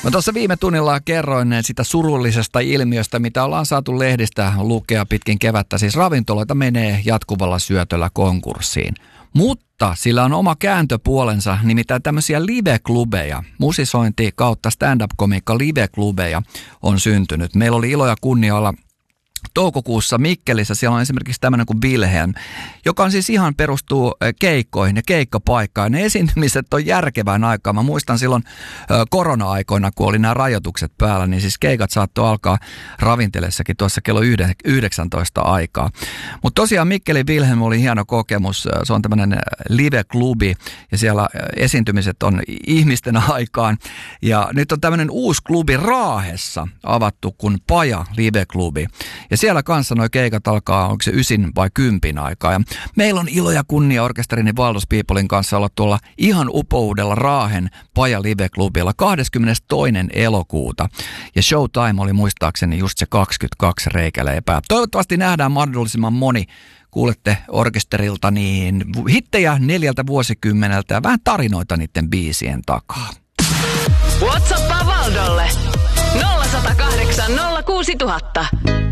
Mä tuossa viime tunnilla kerroin sitä surullisesta ilmiöstä, mitä ollaan saatu lehdistä lukea pitkin kevättä. Siis ravintoloita menee jatkuvalla syötöllä konkurssiin. Mutta sillä on oma kääntöpuolensa, nimittäin tämmöisiä live-klubeja, musisointi kautta stand-up-komiikka live-klubeja on syntynyt. Meillä oli ilo ja kunnia olla toukokuussa Mikkelissä, siellä on esimerkiksi tämmöinen kuin Wilhelm, joka on siis ihan perustuu keikkoihin ja keikkapaikkaan. Ne esiintymiset on järkevään aikaan. Mä muistan silloin korona-aikoina, kun oli nämä rajoitukset päällä, niin siis keikat saattoi alkaa ravintelessakin tuossa kello 19 aikaa. Mutta tosiaan Mikkelin Wilhelm oli hieno kokemus. Se on tämmöinen live-klubi ja siellä esiintymiset on ihmisten aikaan. Ja nyt on tämmöinen uusi klubi Raahessa avattu kuin Paja live-klubi. Ja siellä kanssa nuo keikat alkaa, onko se 9 vai 10 aikaa. Ja meillä on ilo ja kunnia orkesterini Waldos Peoplein kanssa olla tuolla ihan upoudella Raahen Paja Live-klubilla 22. elokuuta. Ja showtime oli muistaakseni just se 22 reikäleipää. Toivottavasti nähdään mahdollisimman moni. Kuulette orkesterilta niin hittejä 4 vuosikymmeneltä ja vähän tarinoita niiden biisien takaa. WhatsAppaa Valdolle 0108 06000.